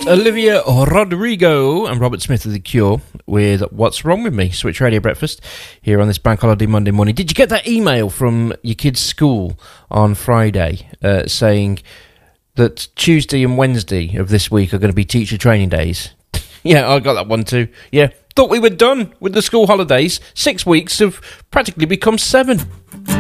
Olivia Rodrigo and Robert Smith of The Cure with What's Wrong With Me, Switch Radio Breakfast, here on this Bank Holiday Monday morning. Did you get that email from your kid's school on Friday saying that Tuesday and Wednesday of this week are going to be teacher training days? Yeah, I got that one too. Yeah, thought we were done with the school holidays. 6 weeks have practically become 7.